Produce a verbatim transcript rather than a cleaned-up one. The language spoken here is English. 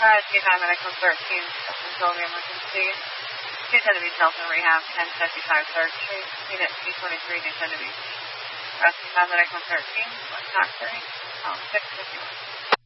Uh, T-Time Medical thirteen, until the emergency. two ten to be Delta Rehab, ten fifty-five third Street, Unit T twenty-three, two ten to be. Uh, T-Time Medical thirteen, one, not three, oh, six fifty-one.